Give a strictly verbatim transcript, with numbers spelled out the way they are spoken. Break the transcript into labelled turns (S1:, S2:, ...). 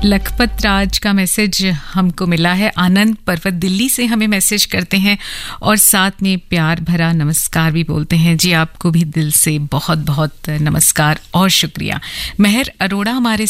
S1: लखपत राज का मैसेज हमको मिला है। आनंद पर्वत दिल्ली से हमें मैसेज करते हैं और साथ में प्यार भरा नमस्कार भी बोलते हैं। जी आपको भी दिल से बहुत बहुत नमस्कार और शुक्रिया। महर अरोड़ा हमारे